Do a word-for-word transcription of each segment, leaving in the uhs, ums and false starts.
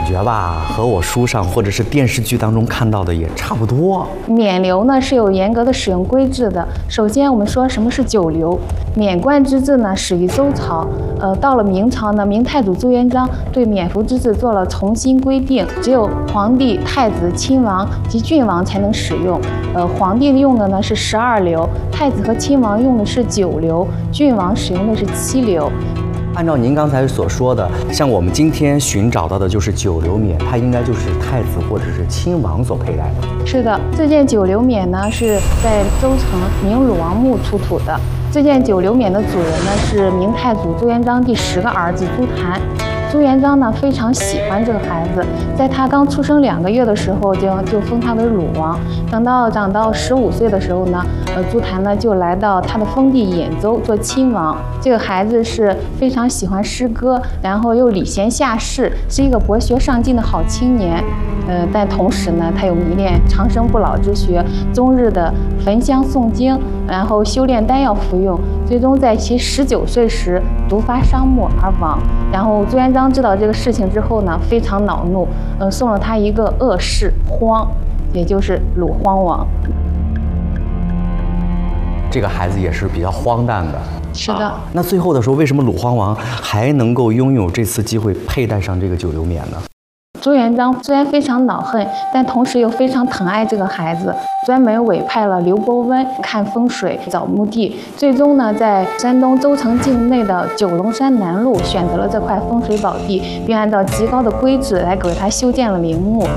觉吧，和我书上或者是电视剧当中看到的也差不多。 冕旒呢是有严格的使用规制的。首先，我们说什么是九流？冕冠之制呢始于周朝，呃，到了明朝呢，明太祖朱元璋对冕服之制做了重新规定，只有皇帝、太子、亲王及郡王才能使用。呃，皇帝用的呢是十二流，太子和亲王用的是九流，郡王使用的是七流。 按照您刚才所说的，像我们今天寻找到的就是九流冕，它应该就是太子或者是亲王所佩戴的。 是的，这件九流冕呢是在周城明鲁王墓出土的。这件九流冕的主人呢是明太祖朱元璋第十个儿子朱坛。朱元璋呢非常喜欢这个孩子，在他刚出生两个月的时候就就封他为鲁王。等到长到十五岁的时候呢，呃，朱坛呢就来到他的封地兖州做亲王。这个孩子是非常喜欢诗歌，然后又礼贤下士，是一个博学上进的好青年。呃，但同时呢，他又迷恋长生不老之学，终日的焚香诵经，然后修炼丹药服用，最终在其十九岁时毒发伤木而亡。然后朱元璋知道这个事情之后呢，非常恼怒，呃，送了他一个恶谥荒，也就是鲁荒王。 这个孩子也是比较荒诞的。 是的。 啊、那最后的时候，为什么鲁荒王还能够拥有这次机会佩戴上这个九流冕呢？ 朱元璋虽然非常恼恨，但同时又非常疼爱这个孩子，专门委派了刘伯温看风水、找墓地，最终呢，在山东州城境内的九龙山南麓选择了这块风水宝地，并按照极高的规制来给他修建了陵墓。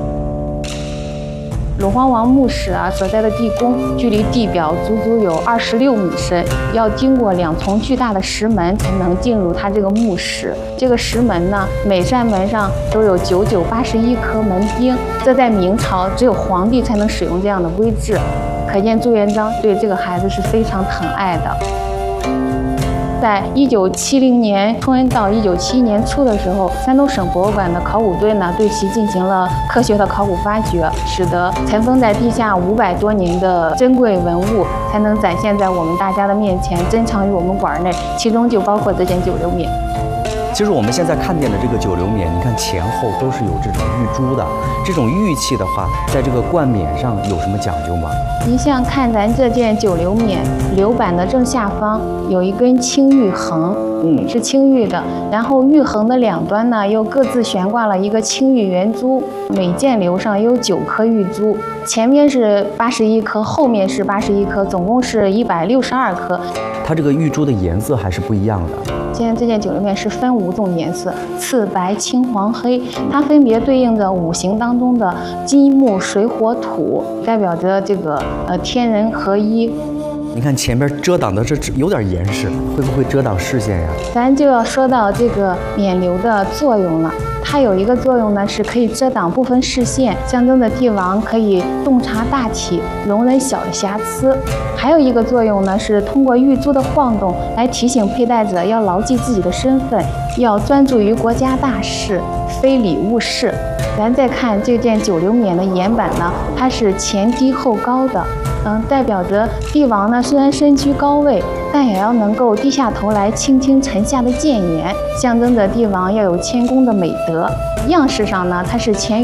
鲁荒王墓室啊所在的地宫距离地表足足有二十六米深，要经过两重巨大的石门才能进入它这个墓室。这个石门呢，每扇门上都有九九八十一颗门钉，这在明朝只有皇帝才能使用这样的规制，可见朱元璋对这个孩子是非常疼爱的。在一九七零年春到一九七一年初的时候，山东省博物馆的考古队呢对其进行了科学的考古发掘，使得尘封在地下五百多年的珍贵文物才能展现在我们大家的面前，珍藏于我们馆内，其中就包括这件九流冕。 其实我们现在看见的这个九流冕，你看前后都是有这种玉珠的。这种玉器的话，在这个冠冕上有什么讲究吗？ 您像看咱这件九流冕，流版的正下方有一根青玉横，嗯，是青玉的。然后玉横的两端呢，又各自悬挂了一个青玉圆珠，每件流上有九颗玉珠，前面是八十一颗，后面是八十一颗，总共是一百六十二颗。 它这个玉珠的颜色还是不一样的。 现在这件九流冕是分五种颜色：赤、白、青、黄、黑，它分别对应着五行当中的金、木、水、火、土，代表着这个呃天人合一。 你看前边遮挡的这有点严实，会不会遮挡视线呀？ 咱就要说到这个冕旒的作用了。它有一个作用呢，是可以遮挡部分视线，象征着帝王可以洞察大体，容忍小的瑕疵。还有一个作用呢，是通过玉珠的晃动来提醒佩戴者要牢记自己的身份，要专注于国家大事，非礼勿视。咱再看这件九流冕的檐板呢，它是前低后高的，嗯，代表着帝王呢虽然身居高位，但也要能够低下头来倾听臣下的谏言，象征着帝王要有谦恭的美德。样式上呢，它是前